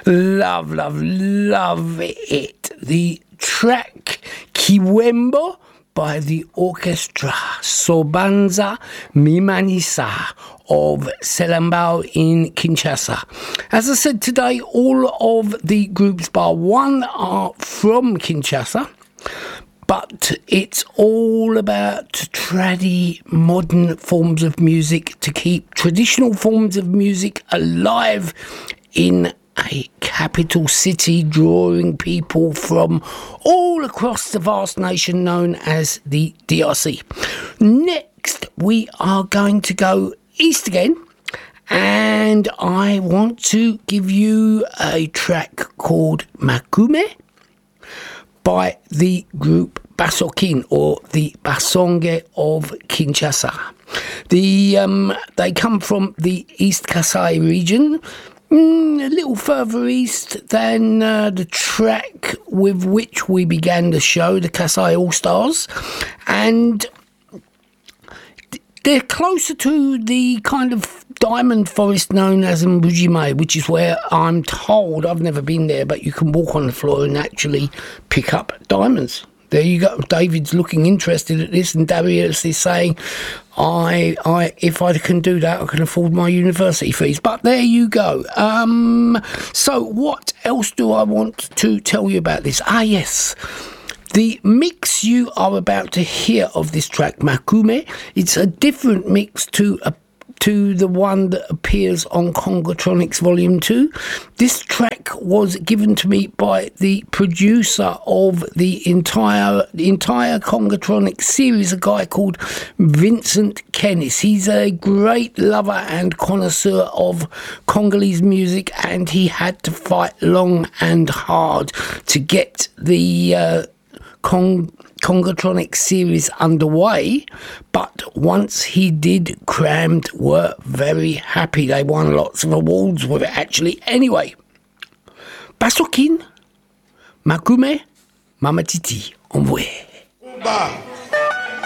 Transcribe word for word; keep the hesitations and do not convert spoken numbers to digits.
Love, love, love it. The track Kiwembo by the orchestra Sobanza Mimanisa of Selambao in Kinshasa. As I said today, all of the groups bar one are from Kinshasa, but it's all about tradie modern forms of music to keep traditional forms of music alive in a capital city, drawing people from all across the vast nation known as the D R C. Next, we are going to go east again, and I want to give you a track called Makume by the group Basokin, or the Basonge of Kinshasa. The um, they come from the East Kasai region, mm, a little further east than uh, the track with which we began the show, the Kasai All Stars, and they're closer to the kind of diamond forest known as Mbujime, which is where I'm told, I've never been there, but you can walk on the floor and actually pick up diamonds. There you go. David's looking interested at this, and Darius is saying, I, I, if I can do that, I can afford my university fees. But there you go. Um, so what else do I want to tell you about this? Ah, yes. The mix you are about to hear of this track, Makume, it's a different mix to a to the one that appears on Congotronics Volume two. This track was given to me by the producer of the entire the entire Congotronics series, a guy called Vincent Kennis. He's a great lover and connoisseur of Congolese music, and he had to fight long and hard to get the uh, Cong Congotronics series underway, but once he did, Crammed were very happy. They won lots of awards with it, actually. Anyway, Basokin, Makume, Mama Titi, envoyé.